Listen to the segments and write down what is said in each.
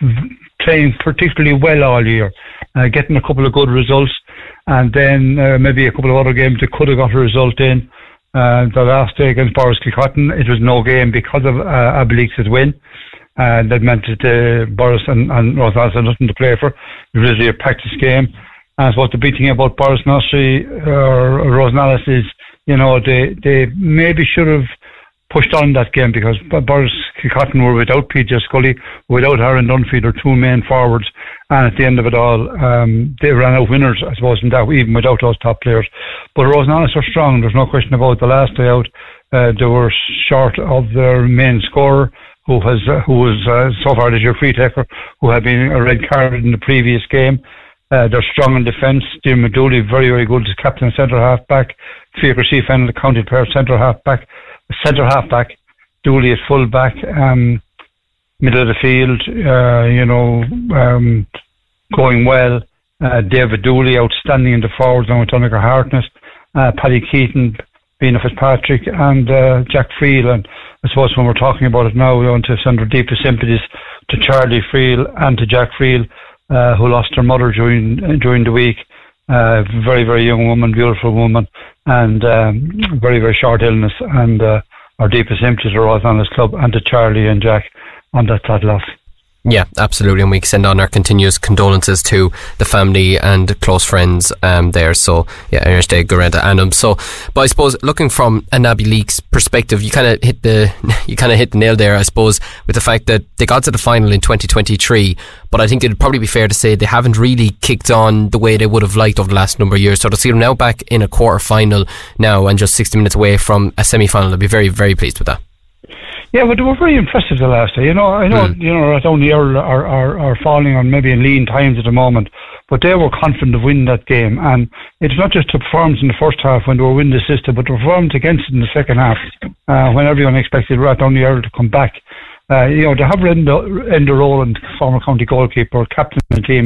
playing particularly well all year, getting a couple of good results, and then maybe a couple of other games that could have got a result in. The last day against Borris-Kilcotton, it was no game because of Abbeyleix' win. That meant that Borris and Rosenallis had nothing to play for. It was really a practice game. And what the big thing about Borris Nursery or Rosenallis is, they maybe should have pushed on that game, because Borris-Kilcotton were without PJ Scully, without Aaron Dunphy, their two main forwards, and at the end of it all, they ran out winners, I suppose, in that, even without those top players. But Rosenallis are strong, there's no question about the last day out. They were short of their main scorer, who was so far this year free taker, who had been a red card in the previous game. They're strong in defence. Stephen McDooley, very, very good as captain centre half back. Fiacre Seafan, the county player, centre half back. Dooley at full back. Middle of the field, going well. David Dooley, outstanding in the forwards, and with Donegal Hartness. Paddy Keaton, Bina Fitzpatrick, and Jack Friel. And I suppose when we're talking about it now, we want to send our deepest sympathies to Charlie Friel and to Jack Friel, who lost her mother during the week. Very, very young woman, beautiful woman, and very, very short illness. And our deepest sympathies are all on this club and to Charlie and Jack on that sad loss. Yeah, absolutely, and we send on our continuous condolences to the family and close friends there. So yeah, Ernest Gareda Annam. So, but I suppose looking from an Abbeyleix perspective, you kind of hit the nail there, I suppose, with the fact that they got to the final in 2023. But I think it'd probably be fair to say they haven't really kicked on the way they would have liked over the last number of years. So to see them now back in a quarter final now and just 60 minutes away from a semi final, I'd be very, very pleased with that. Yeah, but they were very impressive the last day. I know, Rathdowney Earl are falling on maybe in lean times at the moment, but they were confident of winning that game. And it's not just the performance in the first half when they were winning the system, but the performance against it in the second half, when everyone expected Rathdowney Earl to come back. They have Enda Rowland, former county goalkeeper, captain of the team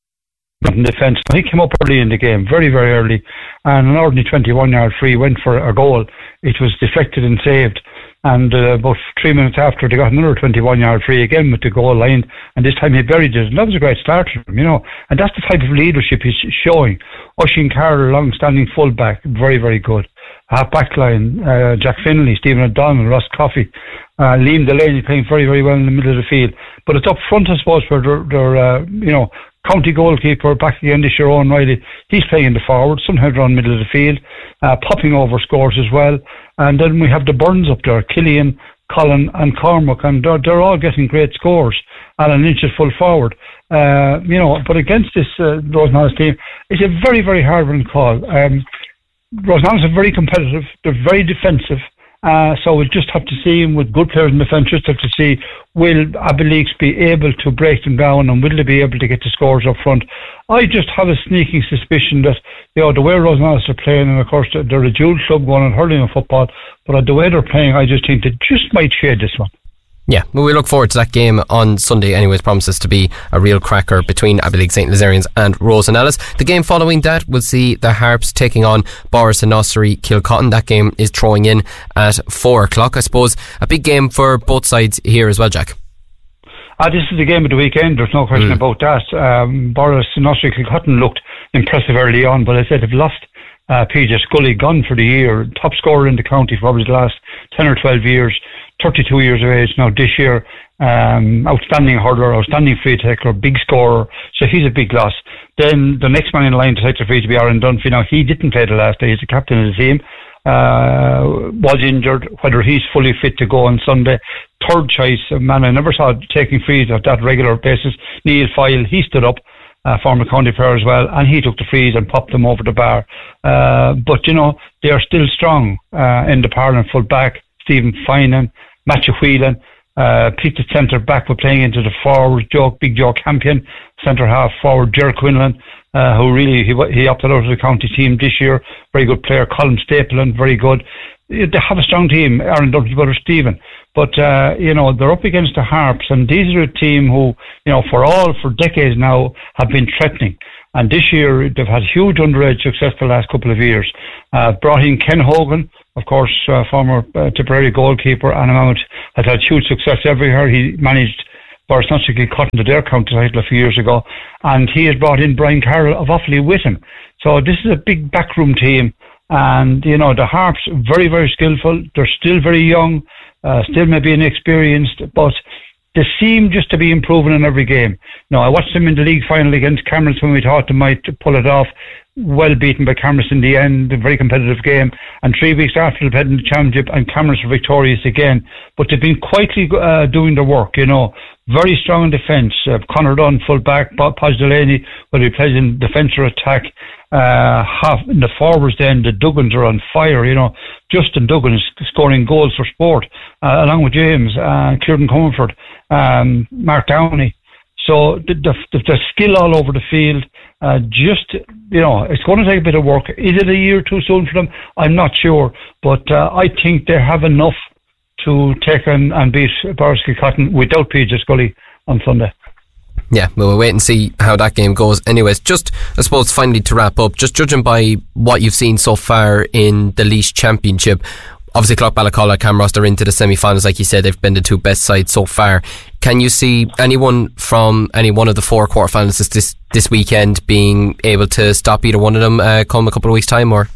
in defence. He came up early in the game, very, very early, and an ordinary 21-yard free went for a goal. It was deflected and saved. And about 3 minutes after, they got another 21-yard free again with the goal line, and this time he buried it. And that was a great start for him, And that's the type of leadership he's showing. Oisin Carroll, long-standing full-back, very, very good. Half-back line, Jack Finlay, Stephen O'Donnell, Ross Coffey, Liam Delaney playing very, very well in the middle of the field. But it's up front, I suppose, where they're county goalkeeper back again this year, Owen Riley. He's playing in the forward, sometimes around the middle of the field, popping over scores as well. And then we have the Burns up there, Killian, Colin and Cormac, and they're all getting great scores. Alan Lynch is full forward. But against this Rosenallis team, it's a very, very hard one to call. Rosenallis are very competitive, they're very defensive. So we'll just have to see him with good players in defence, just have to see will Abbeyleix be able to break them down and will they be able to get the scores up front. I just have a sneaking suspicion that the way Rosenallis are playing, and of course they're a dual club going on hurling and football, but the way they're playing, I just think they just might shade this one. Yeah, well, we look forward to that game on Sunday anyways. Promises to be a real cracker between Abbeyleix St. Lazarians and Rosenallis. The game following that will see the Harps taking on Borris and Nursery Kilcotton. That game is throwing in at 4 o'clock. I suppose a big game for both sides here as well, Jack. This is the game of the weekend, there's no question about that. Borris and Nursery Kilcotton looked impressive early on, but as I said, they've lost PJ Scully, gone for the year, top scorer in the county for probably the last 10 or 12 years, 32 years of age now this year, outstanding hurler, outstanding free taker, big scorer, so he's a big loss. Then the next man in line to take the free to be Aaron Dunphy. Now he didn't play the last day, he's the captain of the team, was injured, whether he's fully fit to go on Sunday. Third choice, a man I never saw taking frees at that regular basis, Neil File, he stood up, former county player as well, and he took the frees and popped them over the bar. But they are still strong in the Parliament full back. Stephen Finan, Matthew Whelan, picked the centre back but playing into the forward, Big Joe Campion, centre half forward, Ger Quinlan, who really he opted out of the county team this year. Very good player. Colin Stapleton, very good. They have a strong team. Aaron Dunphy's brother Stephen, but they're up against the Harps, and these are a team who for decades now have been threatening. And this year they've had huge underage success the last couple of years. Brought in Ken Hogan, of course, former Tipperary goalkeeper, and has had huge success everywhere. He managed Borrisnucci cut into their county title a few years ago, and he has brought in Brian Carroll of Offaly with him. So this is a big backroom team, and the Harps very, very skillful. They're still very young, still maybe inexperienced, but they seem just to be improving in every game. I watched them in the league final against Cameron when we thought they might pull it off. Well beaten by Cameron in the end, a very competitive game. And 3 weeks after they've had in the championship, and Cameron were victorious again. But they've been quietly doing their work, Very strong in defence. Conor Dunn, full back. Podge Delaney, whether he plays in defence or attack. Half in the forwards then, the Duggans are on fire, Justin Duggan is scoring goals for sport, along with James, Kieran Comerford, Mark Downey. So the skill all over the field, it's going to take a bit of work. Is it a year too soon for them? I'm not sure, but I think they have enough to take and beat Borrisnucci without PJ Scully on Sunday. Yeah, we'll wait and see how that game goes. Anyways, just, I suppose, finally to wrap up, just judging by what you've seen so far in the Laois Championship, obviously Clough-Ballacalla, Camross, they're into the semi-finals, like you said, they've been the two best sides so far. Can you see anyone from any one of the 4 quarterfinalists this weekend being able to stop either one of them come a couple of weeks' time, or?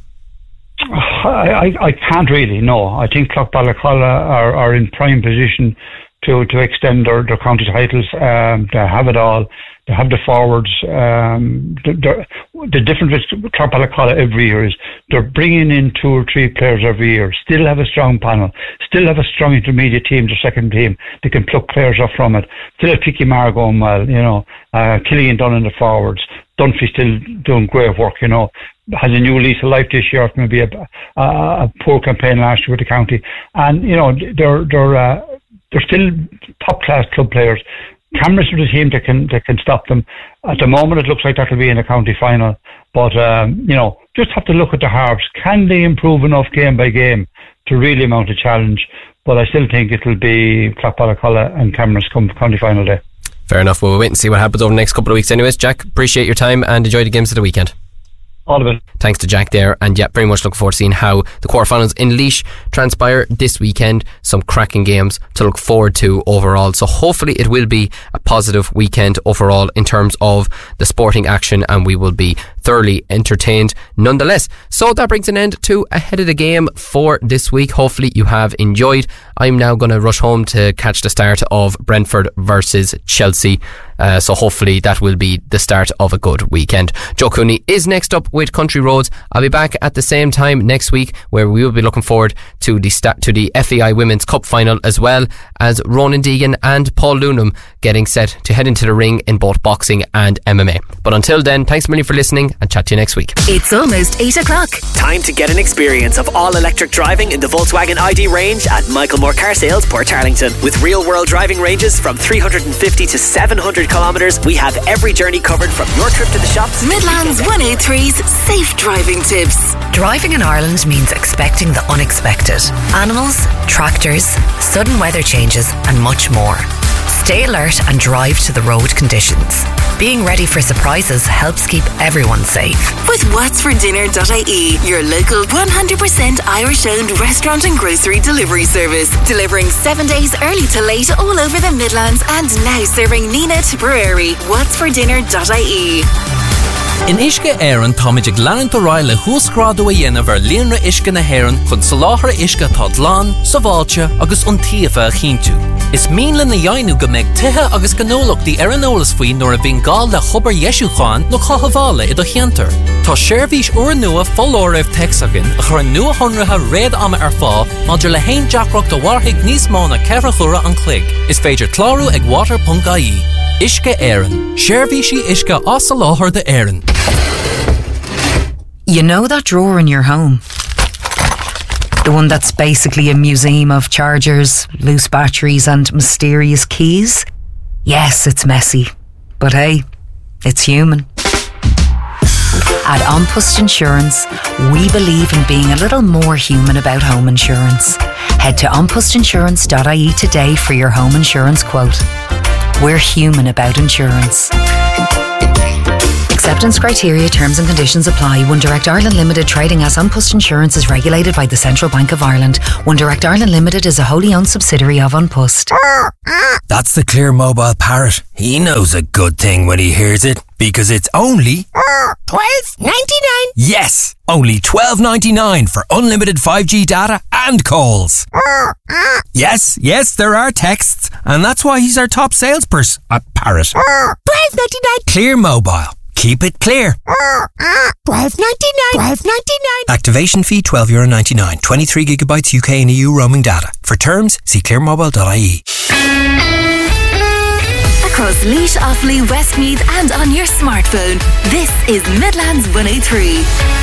I can't really, no. I think Clough-Ballacalla are in prime position to extend their county titles. They have it all. They have the forwards. The difference with Clough-Ballacalla every year is they're bringing in 2 or 3 players every year. Still have a strong panel. Still have a strong intermediate team, the second team. They can pluck players up from it. Still have Kicky Marr going well, Killian Dunn in the forwards. Dunphy still doing great work, has a new lease of life this year after maybe a poor campaign last year with the county. And, they're still top class club players. Cameras are the team that can stop them. At the moment, it looks like that'll be in a county final. But just have to look at the Harps. Can they improve enough game by game to really mount a challenge? But I still think it'll be Clough-Ballacalla and Cameras come county final day. Fair enough. We'll wait and see what happens over the next couple of weeks. Anyways, Jack, appreciate your time and enjoy the games of the weekend. All of it. Thanks to Jack there, and very much looking forward to seeing how the quarterfinals in Laois transpire this weekend. Some cracking games to look forward to overall, so hopefully it will be a positive weekend overall in terms of the sporting action, and we will be thoroughly entertained nonetheless. So that brings an end to Ahead of the Game for this week. Hopefully you have enjoyed. I'm now going to rush home to catch the start of Brentford versus Chelsea. So hopefully that will be the start of a good weekend. Joe Cooney is next up with Country Roads. I'll be back at the same time next week, where we will be looking forward to the FAI Women's Cup final, as well as Ronan Deegan and Paul Lunham getting set to head into the ring in both boxing and MMA. But until then, thanks a million for listening, and chat to you next week. It's almost 8 o'clock. Time to get an experience of all electric driving in the Volkswagen ID range at Michael Moore Car Sales, Portarlington. With real world driving ranges from 350 to 700 kilometres, we have every journey covered, from your trip to the shops. Midlands 183's safe driving tips. Driving in Ireland means expecting the unexpected. Animals, tractors, sudden weather changes and much more. Stay alert and drive to the road conditions. Being ready for surprises helps keep everyone safe. With whatsfordinner.ie, your local 100% Irish-owned restaurant and grocery delivery service. Delivering 7 days early to late all over the Midlands, and now serving Neenah Tipperary. whatsfordinner.ie. In Uisce Éireann táiméid ag leanann do ráille thuascrádú a dhéanamh ar líonra Uisce na hÉireann chun soláthar Uisce tá dlán, sa bháilte agus iontaofa a chinntiú. Is míle na dhéanú go mbeidh tithe agus gnólachtaí ar an eolas faoi nuair a bhíonn gá le chobar Ieisúcháin nó chahabhála i do cheantar. Tá seirbhís uair nua follóireamh texagan a chur an nua honratha réad ama ar fá maidir le haon deacracht do warthaigh níos mó na ceithre chura an clig. Is féidir clárú ag water.ie. Uisce Éireann. Seirbhísí Uisce as a láthair de Éireann. You know that drawer in your home? The one that's basically a museum of chargers, loose batteries and mysterious keys? Yes, it's messy. But hey, it's human. At An Post Insurance, we believe in being a little more human about home insurance. Head to onpostinsurance.ie today for your home insurance quote. We're human about insurance. Acceptance criteria, terms and conditions apply. One Direct Ireland Limited, trading as An Post Insurance, is regulated by the Central Bank of Ireland. One Direct Ireland Limited is a wholly owned subsidiary of An Post. That's the Clear Mobile parrot. He knows a good thing when he hears it, because it's only $12.99. Yes, only $12.99 for unlimited 5G data and calls. Yes, there are texts, and that's why he's our top salesperson. Parrot. $12.99. Clear Mobile. Keep it clear. $12.99. Activation fee €12.99. 23 gigabytes UK and EU roaming data. For terms, see clearmobile.ie. Across Leash, Offaly, Westmeath and on your smartphone, this is Midlands 103.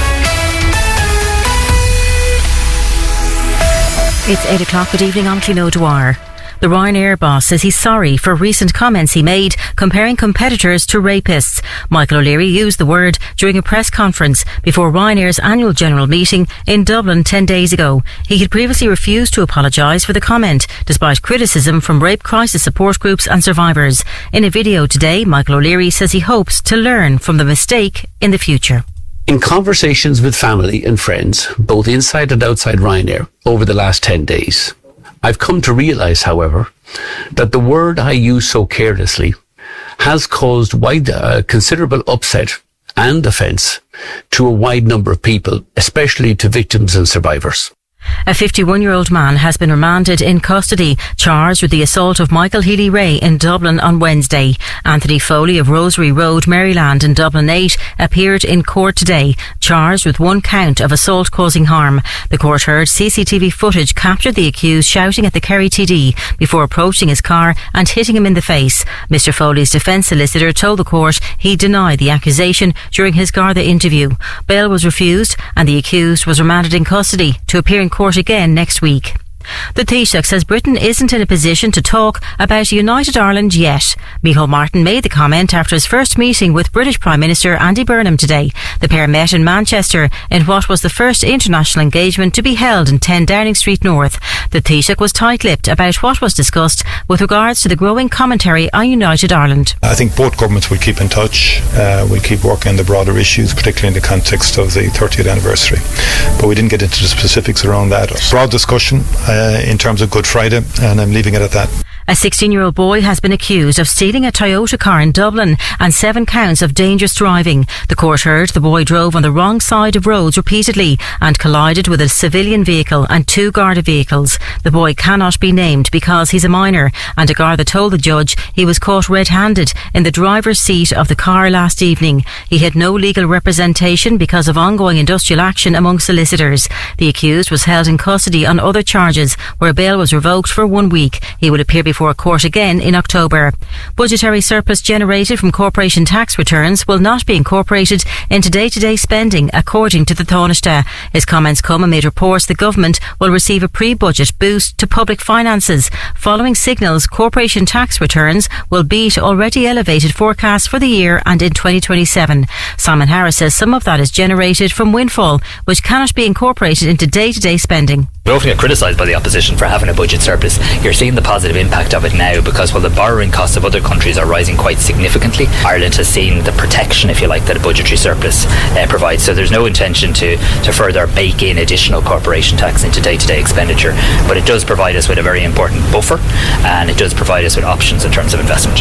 It's 8 o'clock. Good evening, I'm Clín O'Dwyer. The Ryanair boss says he's sorry for recent comments he made comparing competitors to rapists. Michael O'Leary used the word during a press conference before Ryanair's annual general meeting in Dublin 10 days ago. He had previously refused to apologise for the comment, despite criticism from rape crisis support groups and survivors. In a video today, Michael O'Leary says he hopes to learn from the mistake in the future. In conversations with family and friends, both inside and outside Ryanair, over the last 10 days, I've come to realise, however, that the word I use so carelessly has caused considerable upset and offence to a wide number of people, especially to victims and survivors. A 51-year-old man has been remanded in custody, charged with the assault of Michael Healy-Rae in Dublin on Wednesday. Anthony Foley of Rosary Road, Maryland in Dublin 8 appeared in court today, charged with one count of assault causing harm. The court heard CCTV footage captured the accused shouting at the Kerry TD before approaching his car and hitting him in the face. Mr Foley's defence solicitor told the court he denied the accusation during his Garda interview. Bail was refused and the accused was remanded in custody to appear in court again next week. The Taoiseach says Britain isn't in a position to talk about United Ireland yet. Micheál Martin made the comment after his first meeting with British Prime Minister Andy Burnham today. The pair met in Manchester in what was the first international engagement to be held in 10 Downing Street North. The Taoiseach was tight-lipped about what was discussed with regards to the growing commentary on United Ireland. I think both governments will keep in touch. We'll keep working on the broader issues, particularly in the context of the 30th anniversary. But we didn't get into the specifics around that. Broad discussion in terms of Good Friday, and I'm leaving it at that. A 16-year-old boy has been accused of stealing a Toyota car in Dublin and 7 counts of dangerous driving. The court heard the boy drove on the wrong side of roads repeatedly and collided with a civilian vehicle and 2 Garda vehicles. The boy cannot be named because he's a minor, and a Garda told the judge he was caught red-handed in the driver's seat of the car last evening. He had no legal representation because of ongoing industrial action among solicitors. The accused was held in custody on other charges where bail was revoked for 1 week. He will appear before a court again in October. Budgetary surplus generated from corporation tax returns will not be incorporated into day-to-day spending, according to the Taoiseach. His comments come amid reports the government will receive a pre-budget boost to public finances, following signals corporation tax returns will beat already elevated forecasts for the year and in 2027. Simon Harris says some of that is generated from windfall, which cannot be incorporated into day-to-day spending. We often get criticised by the opposition for having a budget surplus. You're seeing the positive impact of it now because while the borrowing costs of other countries are rising quite significantly, Ireland has seen the protection, if you like, that a budgetary surplus provides. So there's no intention to further bake in additional corporation tax into day-to-day expenditure, but it does provide us with a very important buffer, and it does provide us with options in terms of investment.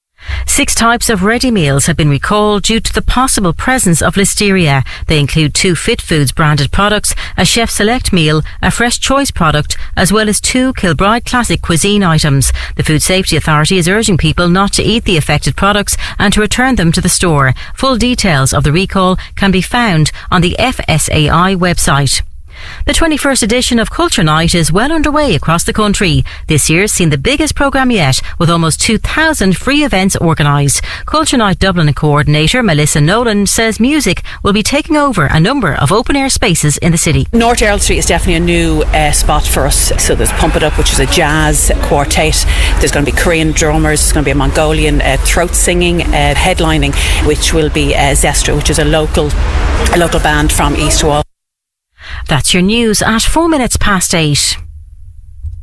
6 types of ready meals have been recalled due to the possible presence of listeria. They include 2 Fit Foods branded products, a Chef Select meal, a Fresh Choice product, as well as 2 Kilbride Classic cuisine items. The Food Safety Authority is urging people not to eat the affected products and to return them to the store. Full details of the recall can be found on the FSAI website. The 21st edition of Culture Night is well underway across the country. This year's seen the biggest programme yet, with almost 2,000 free events organised. Culture Night Dublin coordinator Melissa Nolan says music will be taking over a number of open-air spaces in the city. North Earl Street is definitely a new spot for us. So there's Pump It Up, which is a jazz quartet. There's going to be Korean drummers. There's going to be a Mongolian throat singing headlining, which will be Zestra, which is a local band from East Wall. That's your news at 4 minutes past 8.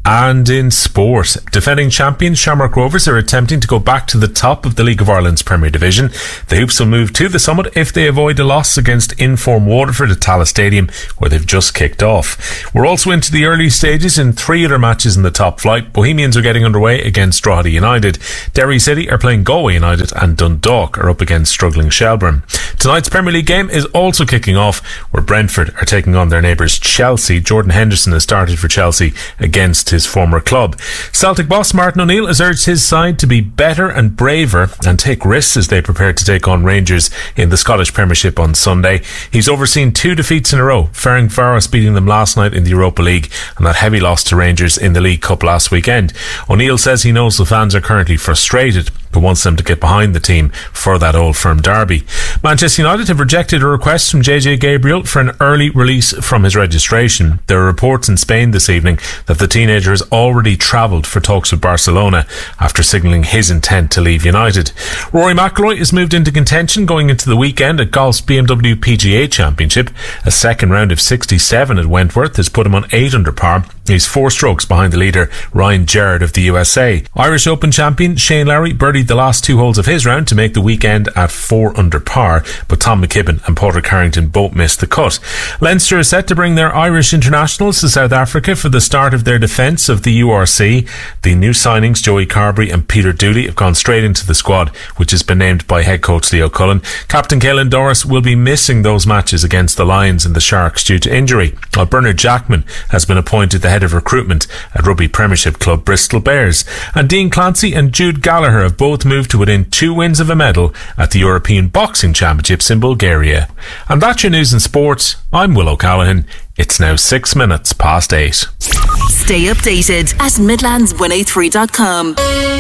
And in sport, defending champions Shamrock Rovers are attempting to go back to the top of the League of Ireland's Premier Division. The Hoops will move to the summit if they avoid a loss against in-form Waterford at Tallaght Stadium, where they've just kicked off. We're also into the early stages in 3 other matches in the top flight. Bohemians are getting underway against Drogheda United. Derry City are playing Galway United, and Dundalk are up against struggling Shelbourne. Tonight's Premier League game is also kicking off, where Brentford are taking on their neighbours Chelsea. Jordan Henderson has started for Chelsea against his former club. Celtic boss Martin O'Neill has urged his side to be better and braver and take risks as they prepare to take on Rangers in the Scottish Premiership on Sunday. He's overseen 2 defeats in a row, Ferencváros beating them last night in the Europa League and that heavy loss to Rangers in the League Cup last weekend. O'Neill says he knows the fans are currently frustrated, but wants them to get behind the team for that Old Firm derby. Manchester United have rejected a request from JJ Gabriel for an early release from his registration. There are reports in Spain this evening that the teenager has already travelled for talks with Barcelona after signalling his intent to leave United. Rory McIlroy is moved into contention going into the weekend at golf's BMW PGA Championship. A second round of 67 at Wentworth has put him on 8 under par. He's 4 strokes behind the leader Ryan Gerrard of the USA. Irish Open champion Shane Lowry birdied the last 2 holes of his round to make the weekend at 4 under par, but Tom McKibben and Padraig Harrington both missed the cut. Leinster is set to bring their Irish internationals to South Africa for the start of their defence of the URC. The new signings, Joey Carberry and Peter Dooley, have gone straight into the squad, which has been named by head coach Leo Cullen. Captain Caelan Doris will be missing those matches against the Lions and the Sharks due to injury, while Bernard Jackman has been appointed the head of recruitment at Rugby Premiership club Bristol Bears. And Dean Clancy and Jude Gallagher have both moved to within 2 wins of a medal at the European Boxing Championships in Bulgaria. And that's your news in sports. I'm Will O'Callaghan. It's now 6 minutes past 8. Stay updated at Midlands103.com.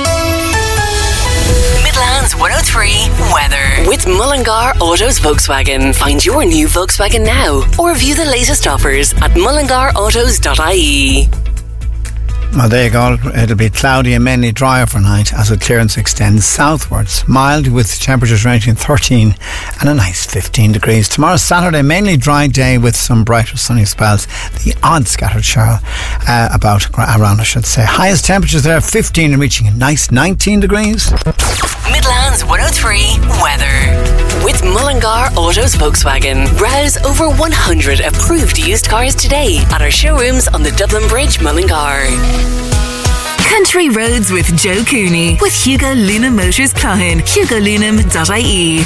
Midlands 103 weather with Mullingar Autos Volkswagen. Find your new Volkswagen now or view the latest offers at mullingarautos.ie. Well, there you go. It'll be cloudy and mainly dry overnight as the clearance extends southwards. Mild with temperatures ranging 13 and a nice 15 degrees. Tomorrow, Saturday, mainly dry day with some brighter sunny spells. The odd scattered shower around, I should say. Highest temperatures there 15 and reaching a nice 19 degrees. Midlands 103 weather with Mullingar Autos Volkswagen. Browse over 100 approved used cars today at our showrooms on the Dublin Bridge, Mullingar. Country Roads with Joe Cooney with Hugo Luna Motors Cahan. HugoLunam.ie.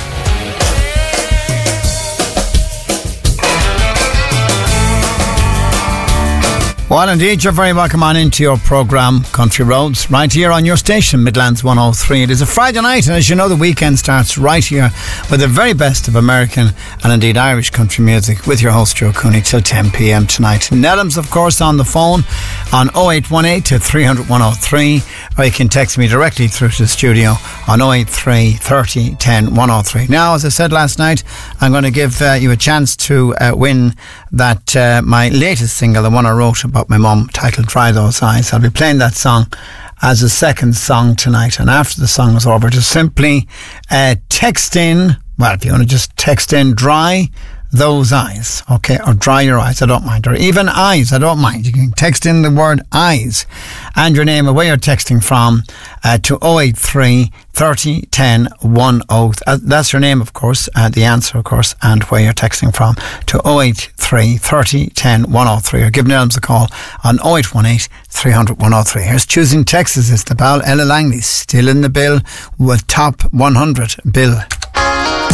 Well, indeed, you're very welcome on into your programme, Country Roads, right here on your station, Midlands 103. It is a Friday night, and as you know, the weekend starts right here with the very best of American and indeed Irish country music with your host, Joe Cooney, till 10 p.m. tonight. Nedham's, of course, on the phone on 0818 300 103, or you can text me directly through to the studio on 083 30 10 103. Now, as I said last night, I'm going to give you a chance to win that my latest single, the one I wrote about my mum, titled Dry Those Eyes. I'll be playing that song as a second song tonight, and after the song is over, just simply text in, well, if you want to just text in Dry Those Eyes, okay, or Dry Your Eyes, I don't mind, or even Eyes, I don't mind. You can text in the word Eyes and your name and where you're texting from to 083 30 10 10. That's your name, of course, the answer, of course, and where you're texting from to 083 30 10 103, or give Nelms a call on 0818 300 103. Here's Choosing Texas. It's the Bal Ella Langley, still in the bill with Top 100 Bill.